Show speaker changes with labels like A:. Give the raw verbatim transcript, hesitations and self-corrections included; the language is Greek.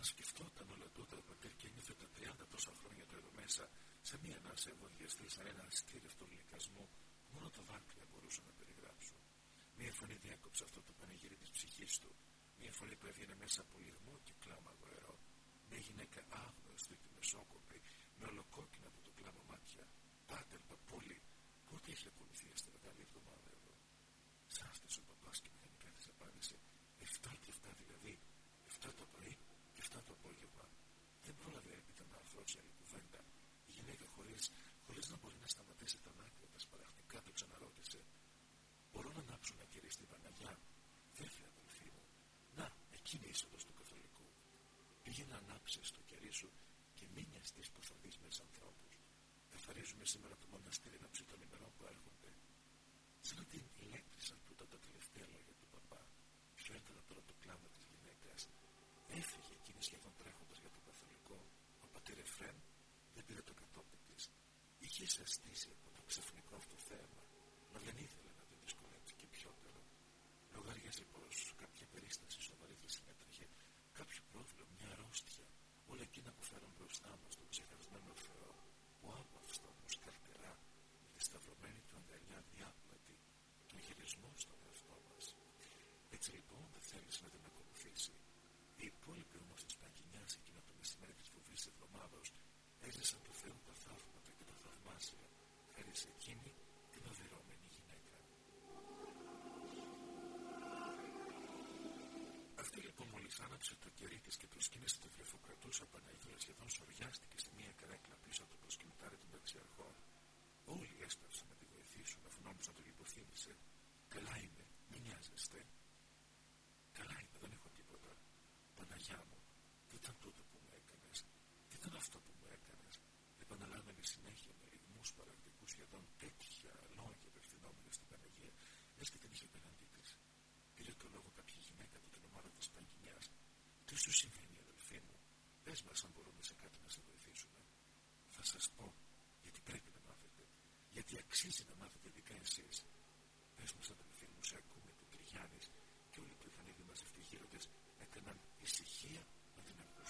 A: να σκεφτόταν όλα τούτα ο πατήρ και ένιωθε τα τριάντα τόσα χρόνια του εδώ μέσα, σε μία ανάσα ευωδιαστή, σαν ένα αστήρευτο λυκασμό που μόνο τα δάκρυα μπορούσαν να περιγράψουν. Μία φωνή διάκοψε αυτό το πανηγύρι της ψυχής του. Μία φωνή που έβγαινε μέσα από λιγμό και κλάμα γοερό. Μια γυναίκα άγνωστη και μεσόκοπη, με ολοκόκκινα από το κλάμα μάτια. Πάτερ, παππούλη, πότε είχε ακολουθεί στη μεγάλη εβδομάδα εδώ? Σάστησε ο παπάς και μηχανικά της απάντησε. Εφτά και εφτά δηλαδή. Εφτά το πρωί και εφτά το απόγευμα. Δεν πρόλαβε έπειτα να αρθρώσει άλλη κουβέντα. Η γυναίκα χωρίς, χωρίς να μπορεί να σταματήσει τα δάκρυα τα σπαραχτικά του ξαναρώτησε. Μπορώ να ανάψω ένα κερί στην Παναγιά? Βέβαια, αδελφή μου. Να, εκείνη η είσοδος του Καθολικού. Πήγε να ανάψεις το κερί σου και μην νοιαστείς που θα δεις μέσα ανθρώπους. Καθαρίζουμε σήμερα το μοναστήρι ενόψει των ημερών που έρχονται. Σαν να την ηλέκτρισαν τούτα τα τελευταία λόγια του παπά. Πιο έντονα τώρα το κλάμα της γυναίκας. Έφυγε εκείνη σχεδόν τρέχοντας για το Καθολικό. Ο πατήρ Εφρέμ δεν πήρε το κατόπι της. Είχε σαστήσει από το ξαφνικό αυτό θέαμα, μα δεν ήθελε να την δυσκολέψει και πιότερο. Λογάριαζε πως κάποια περίσταση σοβαρή θα συμμετρέχε, κάποιο πρόβλημα, μια αρρώστια, όλα εκείνα που φέρουν μπροστά μας τον ξεχασμένο Θεό, που άπαυστα όμως καρτερά, με τη σταυρωμένη του αγκαλιά διάπλατη, τον γυρισμό στον εαυτό μας. Έτσι λοιπόν δεν θέλησε να την ακολουθήσει. Οι υπόλοιποι όμως της Παγκινιάς εκείνο το μεσημέρι της φοβής εβδομάδος έζησαν του Θεού τα θαύματα και τα θαυμάσια, χάρη σε εκείνη την οδυρώμενη γυναίκα. Αυτή λοιπόν μόλις άναψε το κερί της και προσκύνησε τη βλεφοκρατούσα Παναγία, σχεδόν σοριάστηκε στη μία καρέκλα πίσω από το προσκυνητάρι των ταξιαρχών. Όλοι έσπευσαν να τη βοηθήσουν, αφού νόμιζαν το λιποθύμησε. Καλά είμαι, μην νοιάζεστε. Καλά είμαι, δεν έχω τίποτα. Παναγιά μου, τι ήταν τούτο που μου έκανες? Τι ήταν αυτό που μου έκανες? Επαναλάμβανε συνέχεια με λιγμούς παρακτικούς σχεδόν τέτοια λόγια απευθυνόμενα στην Παναγία, λες και την είχε απέναντί της. Πήρε το λόγο κάποια γυναίκα από την ομάδα της Παγκινιάς. Τι σου συμβαίνει, αδελφή μου? Πες μας αν μπορούμε σε κάτι να σε βοηθήσουμε. Θα σας πω, γιατί πρέπει να μάθετε. Γιατί αξίζει να μάθετε ειδικά εσείς. Πες μας, αδελφή μου, σε ακούμε, είπε ο Τριγιάννης, και όλοι που είχαν ήδη μαζευτεί γύρω της έκαναν ησυχία